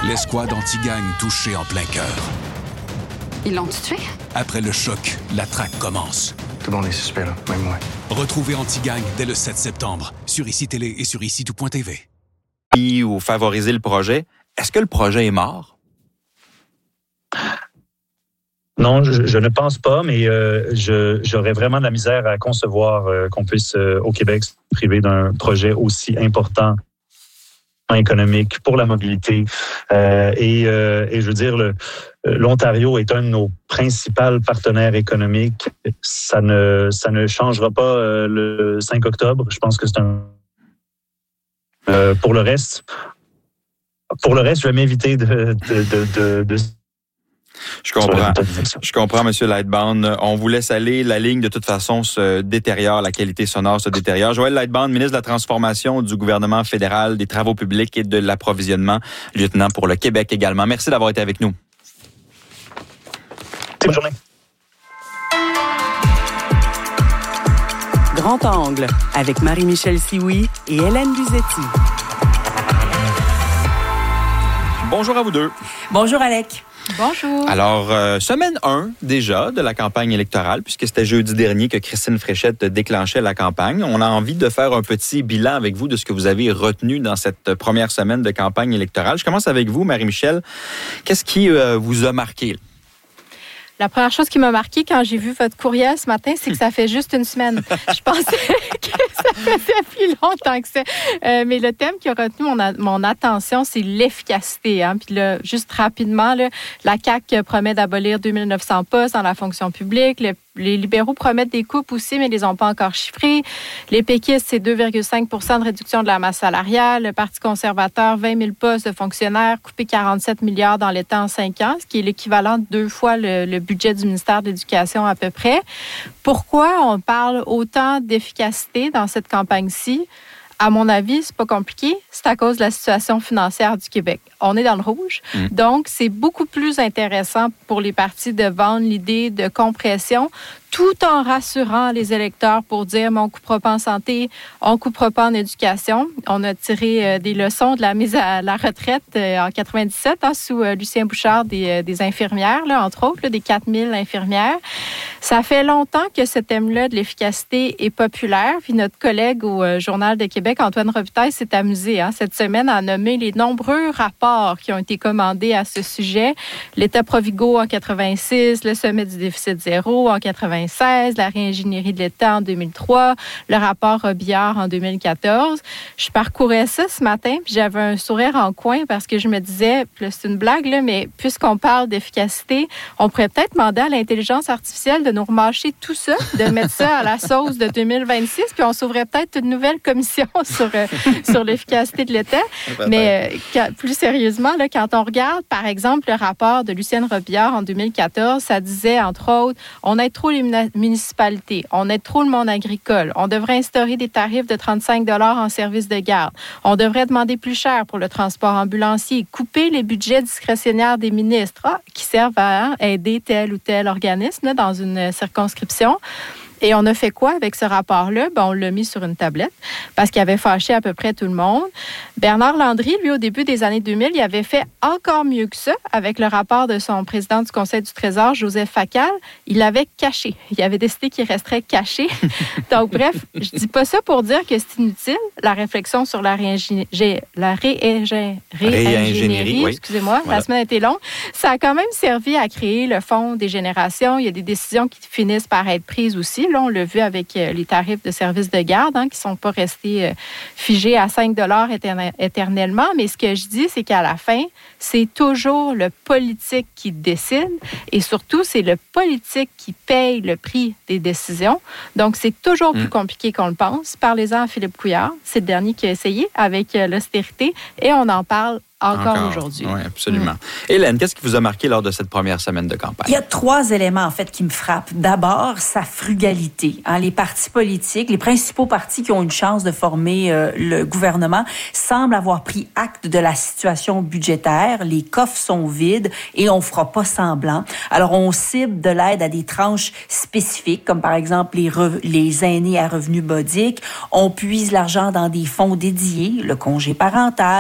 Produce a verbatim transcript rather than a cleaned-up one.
L'escouade anti-gang touchée en plein cœur. Ils l'ont tué? Après le choc, la traque commence. Tout le monde est suspect, là, même moi. Retrouvez Anti-Gang dès le sept septembre sur I C I Télé et sur ici tout point t v. Ou favoriser le projet. Est-ce que le projet est mort? Non, je, je ne pense pas, mais euh, je, j'aurais vraiment de la misère à concevoir euh, qu'on puisse, euh, au Québec, se priver d'un projet aussi important économique pour la mobilité. Euh, et, euh, et je veux dire, le, l'Ontario est un de nos principaux partenaires économiques. Ça ne, ça ne changera pas euh, le cinq octobre. Je pense que c'est un... Euh, pour le reste, pour le reste, je vais m'inviter de... de, de, de, de Je comprends. Je comprends, M. Lightbound. On vous laisse aller. La ligne, de toute façon, se détériore. La qualité sonore se détériore. Joël Lightbound, ministre de la Transformation du gouvernement fédéral, des Travaux publics et de l'approvisionnement, lieutenant pour le Québec également. Merci d'avoir été avec nous. Bonne journée. Grand Angle, avec Marie-Michel Sioui et Hélène Luzetti. Bonjour à vous deux. Bonjour, Alec. Bonjour. Alors, euh, semaine un déjà de la campagne électorale, puisque c'était jeudi dernier que Christine Fréchette déclenchait la campagne. On a envie de faire un petit bilan avec vous de ce que vous avez retenu dans cette première semaine de campagne électorale. Je commence avec vous, Marie-Michel. Qu'est-ce qui euh, vous a marqué? La première chose qui m'a marqué quand j'ai vu votre courriel ce matin, c'est que ça fait juste une semaine. Je pensais que ça faisait plus longtemps que ça. Euh, mais le thème qui a retenu mon, a- mon attention, c'est l'efficacité. Hein. Puis là, juste rapidement, là, la C A Q promet d'abolir deux mille neuf cents postes dans la fonction publique. Le Les libéraux promettent des coupes aussi, mais ils ne les ont pas encore chiffrées. Les péquistes, c'est deux virgule cinq pour cent de réduction de la masse salariale. Le Parti conservateur, vingt mille postes de fonctionnaires, coupé quarante-sept milliards dans l'État en cinq ans, ce qui est l'équivalent de deux fois le, le budget du ministère de l'Éducation à peu près. Pourquoi on parle autant d'efficacité dans cette campagne-ci? À mon avis, c'est pas compliqué. C'est à cause de la situation financière du Québec. On est dans le rouge. Mmh. Donc, c'est beaucoup plus intéressant pour les partis de vendre l'idée de compression tout en rassurant les électeurs pour dire, mais on ne coupera pas en santé, on ne coupera pas en éducation. On a tiré euh, des leçons de la mise à la retraite euh, en quatre-vingt-dix-sept hein, sous euh, Lucien Bouchard des, euh, des infirmières, là, entre autres, là, des quatre mille infirmières. Ça fait longtemps que ce thème-là de l'efficacité est populaire. Puis notre collègue au euh, Journal de Québec, Antoine Robitaille, s'est amusé hein, cette semaine à nommer les nombreux rapports qui ont été commandés à ce sujet. L'État Provigo en quatre-vingt-six, le sommet du déficit zéro en quatre-vingt-seize, la réingénierie de l'État en deux mille trois, le rapport Robillard en deux mille quatorze. Je parcourais ça ce matin, puis j'avais un sourire en coin parce que je me disais, puis là, c'est une blague, là, mais puisqu'on parle d'efficacité, on pourrait peut-être demander à l'intelligence artificielle de nous remâcher tout ça, de mettre ça à la sauce de deux mille vingt-six, puis on s'ouvrait peut-être une nouvelle commission sur, euh, sur l'efficacité de l'État. Mais euh, plus sérieusement, là, quand on regarde, par exemple, le rapport de Lucienne Robillard en deux mille quatorze, ça disait, entre autres, on aide trop les municipalités, on aide trop le monde agricole, on devrait instaurer des tarifs de trente-cinq dollars en service de garde, on devrait demander plus cher pour le transport ambulancier, couper les budgets discrétionnaires des ministres ah, qui servent à hein, aider tel ou tel organisme là, dans une circonscription. Et on a fait quoi avec ce rapport-là? Ben, on l'a mis sur une tablette parce qu'il avait fâché à peu près tout le monde. Bernard Landry, lui, au début des années deux mille, il avait fait encore mieux que ça avec le rapport de son président du Conseil du Trésor, Joseph Facal. Il l'avait caché. Il avait décidé qu'il resterait caché. Donc, bref, je dis pas ça pour dire que c'est inutile, la réflexion sur la, réingé... la réingé... réingénierie. Oui. Excusez-moi, voilà. La semaine a été longue. Ça a quand même servi à créer le Fonds des générations. Il y a des décisions qui finissent par être prises aussi. Là, on l'a vu avec euh, les tarifs de service de garde hein, qui ne sont pas restés euh, figés à cinq dollars éterne- éternellement. Mais ce que je dis, c'est qu'à la fin, c'est toujours le politique qui décide et surtout, c'est le politique qui paye le prix des décisions. Donc, c'est toujours mmh. plus compliqué qu'on le pense. Parlez-en à Philippe Couillard. C'est le dernier qui a essayé avec euh, l'austérité et on en parle Encore, Encore aujourd'hui. Oui, absolument. Mmh. Hélène, qu'est-ce qui vous a marqué lors de cette première semaine de campagne? Il y a trois éléments, en fait, qui me frappent. D'abord, sa frugalité. Hein, les partis politiques, les principaux partis qui ont une chance de former euh, le gouvernement semblent avoir pris acte de la situation budgétaire. Les coffres sont vides et on ne fera pas semblant. Alors, on cible de l'aide à des tranches spécifiques, comme par exemple les, re- les aînés à revenus modiques. On puise l'argent dans des fonds dédiés, le congé parental,